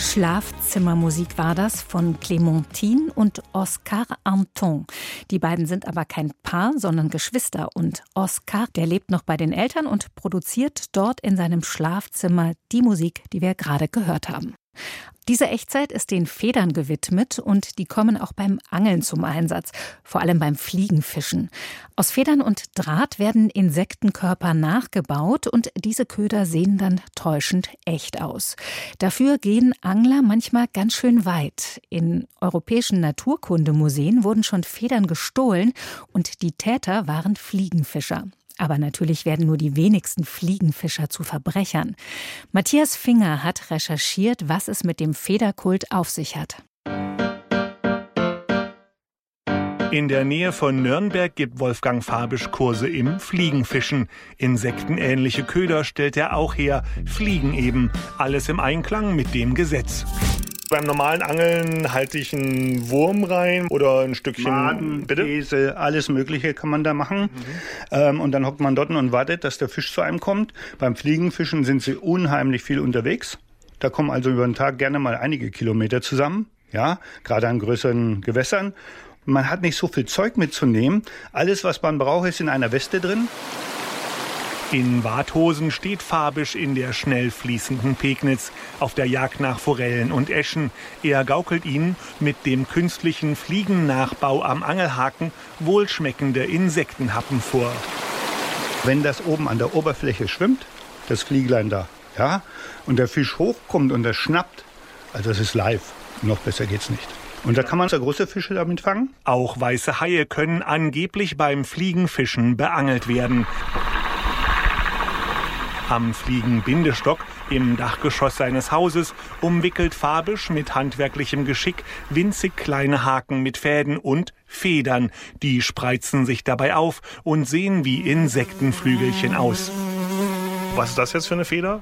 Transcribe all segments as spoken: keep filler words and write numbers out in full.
Schlafzimmermusik war das von Clémentine und Oscar Anton. Die beiden sind aber kein Paar, sondern Geschwister. Und Oscar, der lebt noch bei den Eltern und produziert dort in seinem Schlafzimmer die Musik, die wir gerade gehört haben. Diese Echtzeit ist den Federn gewidmet und die kommen auch beim Angeln zum Einsatz, vor allem beim Fliegenfischen. Aus Federn und Draht werden Insektenkörper nachgebaut und diese Köder sehen dann täuschend echt aus. Dafür gehen Angler manchmal ganz schön weit. In europäischen Naturkundemuseen wurden schon Federn gestohlen und die Täter waren Fliegenfischer. Aber natürlich werden nur die wenigsten Fliegenfischer zu Verbrechern. Matthias Finger hat recherchiert, was es mit dem Federkult auf sich hat. In der Nähe von Nürnberg gibt Wolfgang Fabisch Kurse im Fliegenfischen. Insektenähnliche Köder stellt er auch her, Fliegen eben. Alles im Einklang mit dem Gesetz. Beim normalen Angeln halte ich einen Wurm rein oder ein Stückchen Maden, bitte? Käse, alles Mögliche kann man da machen. Mhm. Ähm, und dann hockt man dort und wartet, dass der Fisch zu einem kommt. Beim Fliegenfischen sind sie unheimlich viel unterwegs. Da kommen also über den Tag gerne mal einige Kilometer zusammen. Ja, gerade an größeren Gewässern. Man hat nicht so viel Zeug mitzunehmen. Alles, was man braucht, ist in einer Weste drin. In Warthosen steht Fabisch in der schnell fließenden Pegnitz auf der Jagd nach Forellen und Äschen. Er gaukelt ihnen mit dem künstlichen Fliegennachbau am Angelhaken wohlschmeckende Insektenhappen vor. Wenn das oben an der Oberfläche schwimmt, das Flieglein da, ja, und der Fisch hochkommt und er schnappt, also das ist live. Noch besser geht's nicht. Und da kann man so große Fische damit fangen. Auch weiße Haie können angeblich beim Fliegenfischen beangelt werden. Am Fliegenbindestock im Dachgeschoss seines Hauses umwickelt Fabisch mit handwerklichem Geschick winzig kleine Haken mit Fäden und Federn. Die spreizen sich dabei auf und sehen wie Insektenflügelchen aus. Was ist das jetzt für eine Feder?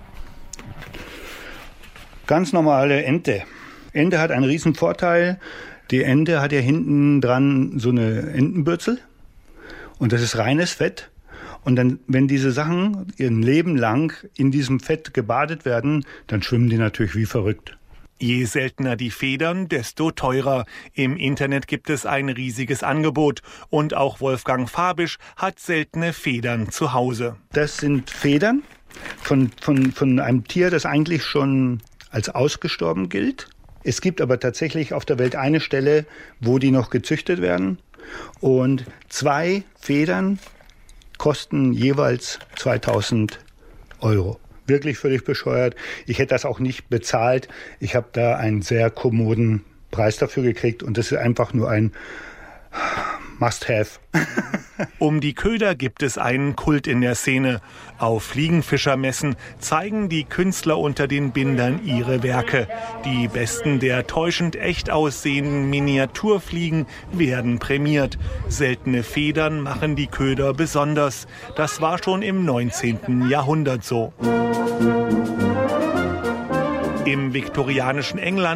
Ganz normale Ente. Ente hat einen riesen Vorteil. Die Ente hat ja hinten dran so eine Entenbürzel und das ist reines Fett. Und dann, wenn diese Sachen ihr Leben lang in diesem Fett gebadet werden, dann schwimmen die natürlich wie verrückt. Je seltener die Federn, desto teurer. Im Internet gibt es ein riesiges Angebot. Und auch Wolfgang Fabisch hat seltene Federn zu Hause. Das sind Federn von, von, von einem Tier, das eigentlich schon als ausgestorben gilt. Es gibt aber tatsächlich auf der Welt eine Stelle, wo die noch gezüchtet werden. Und zwei Federn kosten jeweils zweitausend Euro. Wirklich völlig bescheuert. Ich hätte das auch nicht bezahlt. Ich habe da einen sehr kommoden Preis dafür gekriegt und das ist einfach nur ein Must-have. Um die Köder gibt es einen Kult in der Szene. Auf Fliegenfischermessen zeigen die Künstler unter den Bindern ihre Werke. Die besten der täuschend echt aussehenden Miniaturfliegen werden prämiert. Seltene Federn machen die Köder besonders. Das war schon im neunzehnten Jahrhundert so. Im viktorianischen England